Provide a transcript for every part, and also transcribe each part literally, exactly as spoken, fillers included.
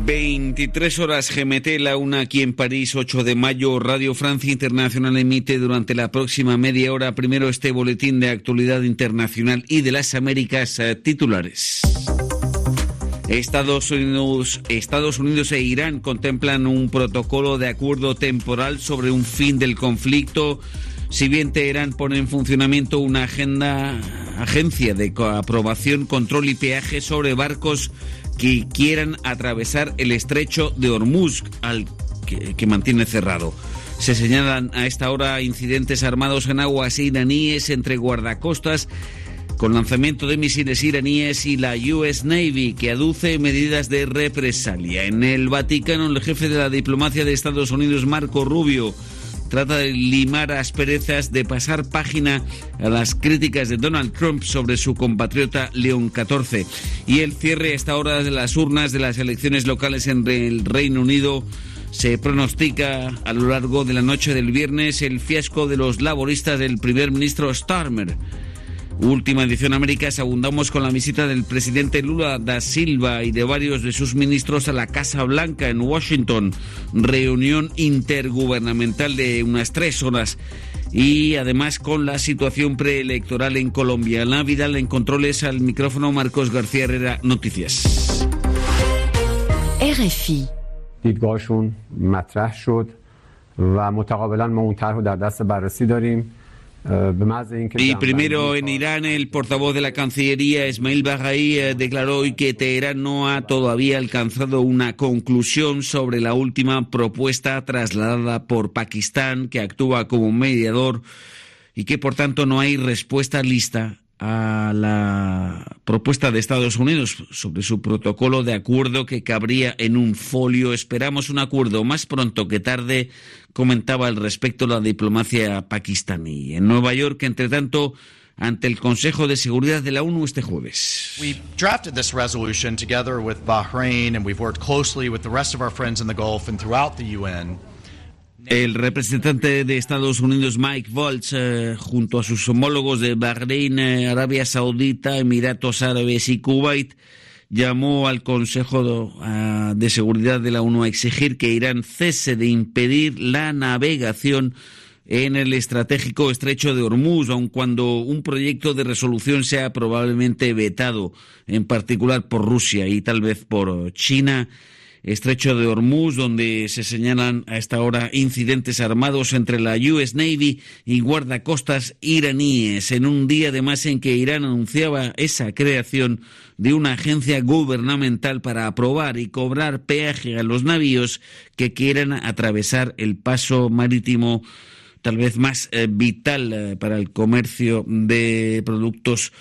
veintitrés horas G M T, la una aquí en París, ocho de mayo. Radio Francia Internacional emite durante la próxima media hora primero este boletín de actualidad internacional y de las Américas. eh, titulares. Estados Unidos, Estados Unidos e Irán contemplan un protocolo de acuerdo temporal sobre un fin del conflicto. Si bien Teherán pone en funcionamiento una agenda, agencia de aprobación, control y peaje sobre barcos que quieran atravesar el estrecho de Hormuz, al que, que mantiene cerrado. Se señalan a esta hora incidentes armados en aguas iraníes entre guardacostas con lanzamiento de misiles iraníes y la U S Navy, que aduce medidas de represalia. En el Vaticano, el jefe de la diplomacia de Estados Unidos, Marco Rubio, trata de limar asperezas, de pasar página a las críticas de Donald Trump sobre su compatriota León catorce. Y el cierre a esta hora de las urnas de las elecciones locales en el Reino Unido. Se pronostica a lo largo de la noche del viernes el fiasco de los laboristas del primer ministro Starmer. Última edición Américas, abundamos con la visita del presidente Lula da Silva y de varios de sus ministros a la Casa Blanca en Washington. Reunión intergubernamental de unas tres horas. Y además con la situación preelectoral en Colombia. Ana Vidal en controles, al micrófono Marcos García Herrera, Noticias. R F I. دیدگاهشون مطرح شد و متقابلا ما اون طرح رو در دست بررسی داریم. Y primero en Irán, el portavoz de la Cancillería, Esmail Baghai, declaró hoy que Teherán no ha todavía alcanzado una conclusión sobre la última propuesta trasladada por Pakistán, que actúa como mediador, y que por tanto no hay respuesta lista a la propuesta de Estados Unidos sobre su protocolo de acuerdo que cabría en un folio. Esperamos un acuerdo más pronto que tarde, comentaba al respecto la diplomacia pakistaní. En Nueva York, entre tanto, ante el Consejo de Seguridad de la ONU este jueves. We drafted this resolution together with Bahrain and we've worked closely with the rest of our friends in the Gulf and throughout the U N. El representante de Estados Unidos, Mike Waltz, eh, junto a sus homólogos de Bahrein, eh, Arabia Saudita, Emiratos Árabes y Kuwait, llamó al Consejo de, uh, de Seguridad de la ONU a exigir que Irán cese de impedir la navegación en el estratégico estrecho de Hormuz, aun cuando un proyecto de resolución sea probablemente vetado, en particular por Rusia y tal vez por China. Estrecho de Hormuz, donde se señalan a esta hora incidentes armados entre la U S Navy y guardacostas iraníes, en un día además en que Irán anunciaba esa creación de una agencia gubernamental para aprobar y cobrar peaje a los navíos que quieran atravesar el paso marítimo tal vez más eh, vital eh, para el comercio de productos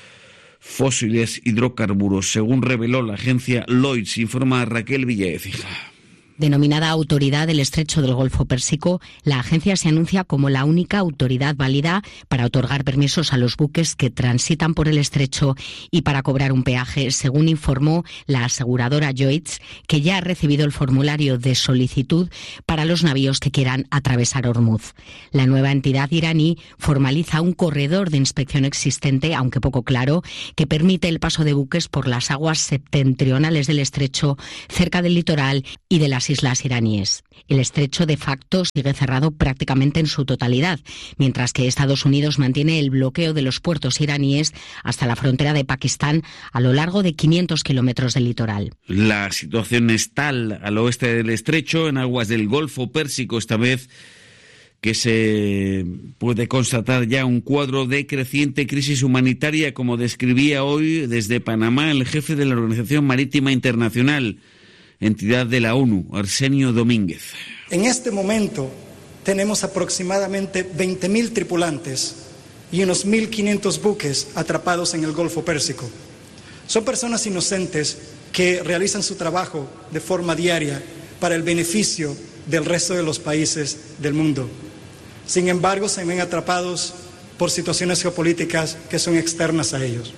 fósiles, hidrocarburos, según reveló la agencia Lloyd's, informa Raquel Villaécija. Denominada Autoridad del Estrecho del Golfo Pérsico, la agencia se anuncia como la única autoridad válida para otorgar permisos a los buques que transitan por el estrecho y para cobrar un peaje, según informó la aseguradora Lloyd's, que ya ha recibido el formulario de solicitud para los navíos que quieran atravesar Hormuz. La nueva entidad iraní formaliza un corredor de inspección existente, aunque poco claro, que permite el paso de buques por las aguas septentrionales del estrecho, cerca del litoral y de las islas iraníes. El estrecho de facto sigue cerrado prácticamente en su totalidad, mientras que Estados Unidos mantiene el bloqueo de los puertos iraníes hasta la frontera de Pakistán a lo largo de quinientos kilómetros del litoral. La situación es tal al oeste del estrecho, en aguas del Golfo Pérsico esta vez, que se puede constatar ya un cuadro de creciente crisis humanitaria, como describía hoy desde Panamá el jefe de la Organización Marítima Internacional, entidad de la ONU, Arsenio Domínguez. En este momento tenemos aproximadamente veinte mil tripulantes y unos mil quinientos buques atrapados en el Golfo Pérsico. Son personas inocentes que realizan su trabajo de forma diaria para el beneficio del resto de los países del mundo. Sin embargo, se ven atrapados por situaciones geopolíticas que son externas a ellos.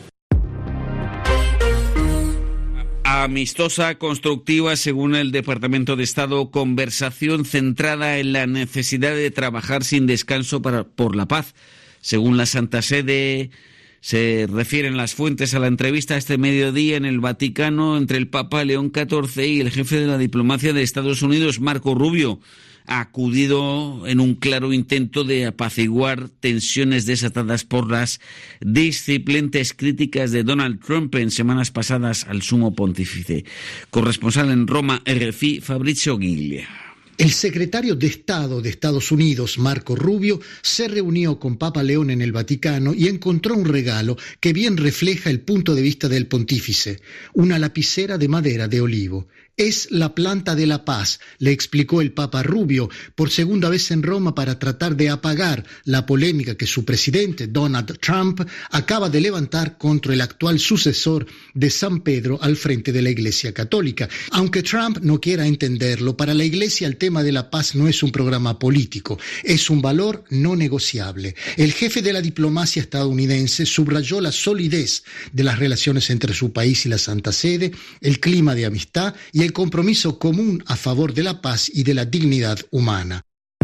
Amistosa, constructiva, según el Departamento de Estado, conversación centrada en la necesidad de trabajar sin descanso para, por la paz. Según la Santa Sede, Se refieren las fuentes a la entrevista este mediodía en el Vaticano entre el Papa León catorce y el jefe de la diplomacia de Estados Unidos, Marco Rubio, acudido en un claro intento de apaciguar tensiones desatadas por las disciplinantes críticas de Donald Trump en semanas pasadas al sumo pontífice. Corresponsal en Roma, R F I, Fabrizio Ghiglia. El secretario de Estado de Estados Unidos, Marco Rubio, se reunió con Papa León en el Vaticano y encontró un regalo que bien refleja el punto de vista del pontífice, una lapicera de madera de olivo. Es la planta de la paz, le explicó el Papa Rubio, por segunda vez en Roma para tratar de apagar la polémica que su presidente, Donald Trump, acaba de levantar contra el actual sucesor de San Pedro al frente de la Iglesia Católica. Aunque Trump no quiera entenderlo, para la Iglesia el tema de la paz no es un programa político, es un valor no negociable. El jefe de la diplomacia estadounidense subrayó la solidez de las relaciones entre su país y la Santa Sede, el clima de amistad y el compromiso común a favor de la paz y de la dignidad humana.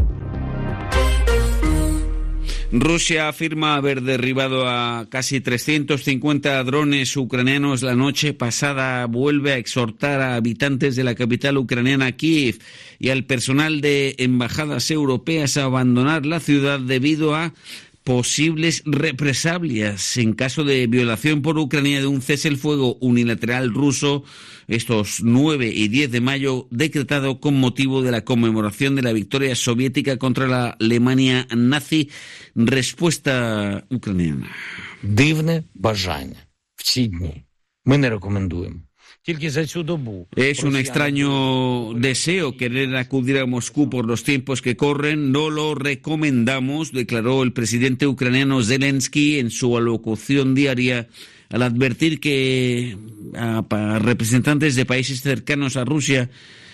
Rusia afirma haber derribado a casi trescientos cincuenta drones ucranianos la noche pasada. Vuelve a exhortar a habitantes de la capital ucraniana, Kiev, y al personal de embajadas europeas a abandonar la ciudad debido a posibles represalias en caso de violación por Ucrania de un cese el fuego unilateral ruso estos nueve y diez de mayo, decretado con motivo de la conmemoración de la victoria soviética contra la Alemania nazi. Respuesta ucraniana. Дивне бажання в ці дні. Ми не рекомендуємо. Es un extraño deseo querer acudir a Moscú por los tiempos que corren. No lo recomendamos, declaró el presidente ucraniano Zelensky en su alocución diaria al advertir que a, a representantes de países cercanos a Rusia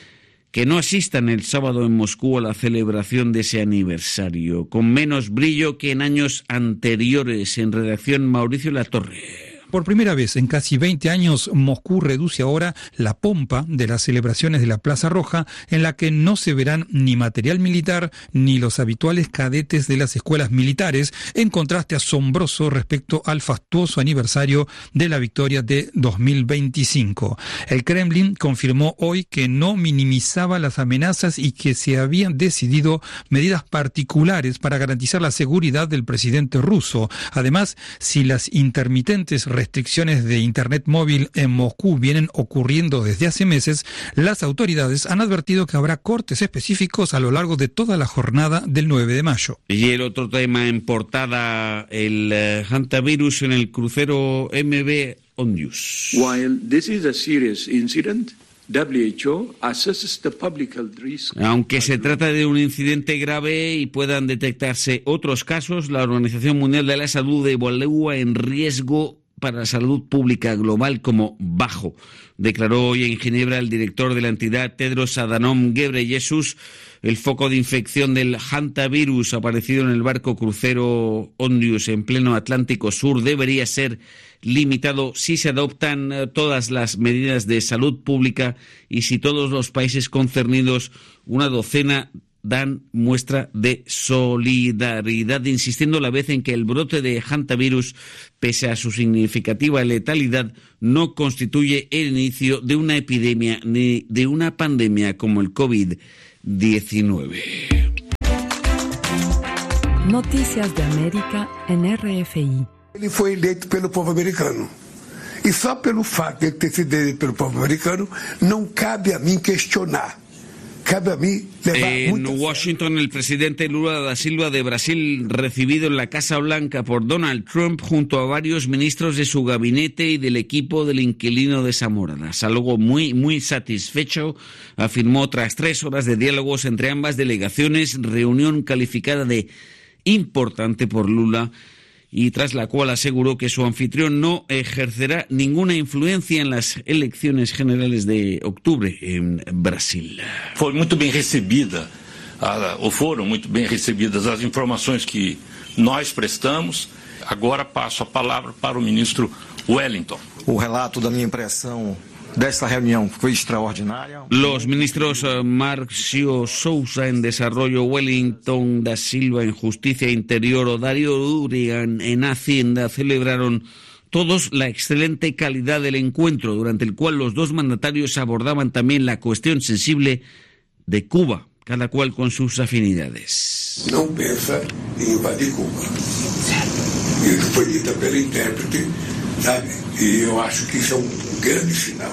que no asistan el sábado en Moscú a la celebración de ese aniversario, con menos brillo que en años anteriores. En redacción, Mauricio Latorre. Por primera vez en casi veinte años, Moscú reduce ahora la pompa de las celebraciones de la Plaza Roja, en la que no se verán ni material militar ni los habituales cadetes de las escuelas militares, en contraste asombroso respecto al fastuoso aniversario de la victoria de dos mil veinticinco. El Kremlin confirmó hoy que no minimizaba las amenazas y que se habían decidido medidas particulares para garantizar la seguridad del presidente ruso. Además, si las intermitentes restricciones de Internet móvil en Moscú vienen ocurriendo desde hace meses, las autoridades han advertido que habrá cortes específicos a lo largo de toda la jornada del nueve de mayo. Y el otro tema en portada, el uh, hantavirus en el crucero M V Ondius. While this is a serious incident, W H O assesses the public health risk. Aunque se trata de un incidente grave y puedan detectarse otros casos, la Organización Mundial de la Salud evalúa en riesgo para la salud pública global como bajo, declaró hoy en Ginebra el director de la entidad, Tedros Adhanom Ghebreyesus. El foco de infección del hantavirus aparecido en el barco crucero Ondius en pleno Atlántico Sur debería ser limitado si se adoptan todas las medidas de salud pública y si todos los países concernidos, una docena, dan muestra de solidaridad, insistiendo a la vez en que el brote de hantavirus, pese a su significativa letalidad, no constituye el inicio de una epidemia ni de una pandemia como el COVID diecinueve. Noticias de América en R F I. Ele foi eleito pelo povo americano. E só pelo fato de ter sido eleito pelo povo americano, não cabe a mim questionar. En Washington, el presidente Lula da Silva de Brasil, recibido en la Casa Blanca por Donald Trump junto a varios ministros de su gabinete y del equipo del inquilino de Zamora. Algo muy, muy satisfecho, afirmó tras tres horas de diálogos entre ambas delegaciones, reunión calificada de importante por Lula, y tras la cual aseguró que su anfitrión no ejercerá ninguna influencia en las elecciones generales de octubre en Brasil. Foi muito bem recebida, ou foram muito bem recebidas as informações que nós prestamos. Agora passo a palavra para o ministro Wellington. O relato da minha impressão desta reunião foi extraordinária. Los ministros uh, Marcio Sousa en Desarrollo, Wellington da Silva en Justicia e Interior o Darío Urigan en Hacienda celebraron todos la excelente calidad del encuentro, durante el cual los dos mandatarios abordaban también la cuestión sensible de Cuba, cada cual con sus afinidades. Não pensa em invadir Cuba. E isso foi dito pelo intérprete, sabe? E eu acho que isso é um grande sinal.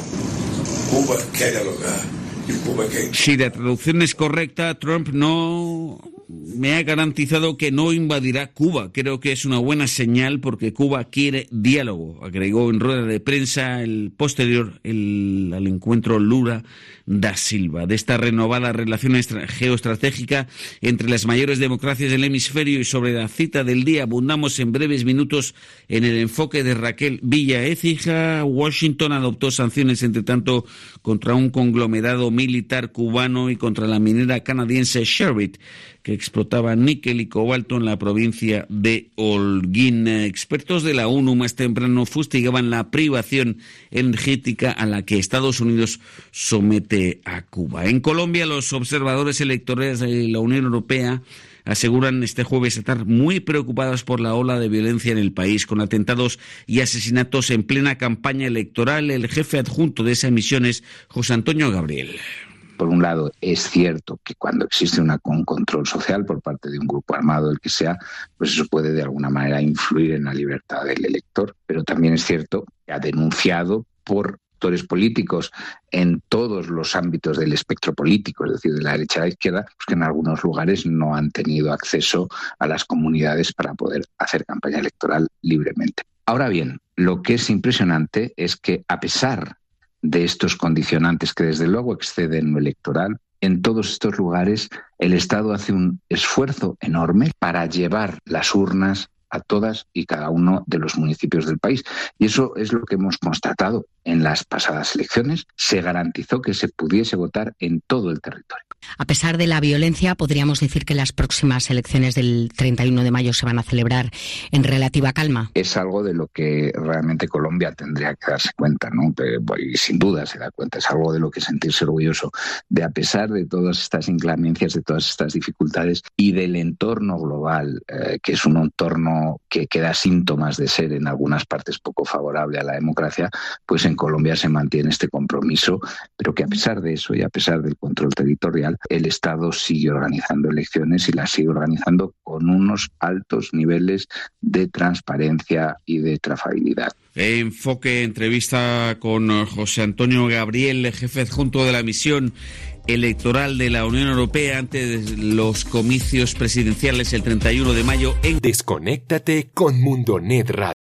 Cuba quer dialogar y Cuba quer... Si la traducción es correcta, Trump no me ha garantizado que no invadirá Cuba. Creo que es una buena señal porque Cuba quiere diálogo, agregó en rueda de prensa el posterior el, al encuentro Lula da Silva. De esta renovada relación geoestratégica entre las mayores democracias del hemisferio y sobre la cita del día abundamos en breves minutos en el enfoque de Raquel Villa Écija. Washington adoptó sanciones, entre tanto, contra un conglomerado militar cubano y contra la minera canadiense Sherritt, que explotaba níquel y cobalto en la provincia de Holguín. Expertos de la ONU más temprano fustigaban la privación energética a la que Estados Unidos somete a Cuba. En Colombia, los observadores electorales de la Unión Europea aseguran este jueves estar muy preocupados por la ola de violencia en el país, con atentados y asesinatos en plena campaña electoral. El jefe adjunto de esa misión es José Antonio Gabriel. Por un lado, es cierto que cuando existe una, un control social por parte de un grupo armado, el que sea, pues eso puede de alguna manera influir en la libertad del elector. Pero también es cierto que ha denunciado por actores políticos en todos los ámbitos del espectro político, es decir, de la derecha a la izquierda, pues que en algunos lugares no han tenido acceso a las comunidades para poder hacer campaña electoral libremente. Ahora bien, lo que es impresionante es que a pesar de estos condicionantes que desde luego exceden lo electoral, en todos estos lugares el Estado hace un esfuerzo enorme para llevar las urnas a todas y cada uno de los municipios del país. Y eso es lo que hemos constatado en las pasadas elecciones. Se garantizó que se pudiese votar en todo el territorio. A pesar de la violencia, podríamos decir que las próximas elecciones del treinta y uno de mayo se van a celebrar en relativa calma. Es algo de lo que realmente Colombia tendría que darse cuenta, ¿no? Y sin duda se da cuenta. Es algo de lo que sentirse orgulloso, de a pesar de todas estas inclemencias, de todas estas dificultades y del entorno global, eh, que es un entorno que, que da síntomas de ser en algunas partes poco favorable a la democracia, pues en Colombia se mantiene este compromiso, pero que a pesar de eso y a pesar del control territorial, el Estado sigue organizando elecciones y las sigue organizando con unos altos niveles de transparencia y de trazabilidad. Enfoque, entrevista con José Antonio Gabriel, jefe adjunto de la misión electoral de la Unión Europea antes de los comicios presidenciales el treinta y uno de mayo en... Desconéctate con Mundonet Radio.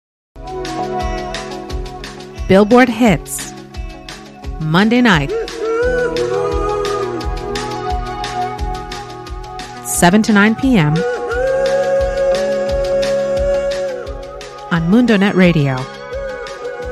Billboard Hits, Monday night, seven to nine p.m. on Mundonet Radio.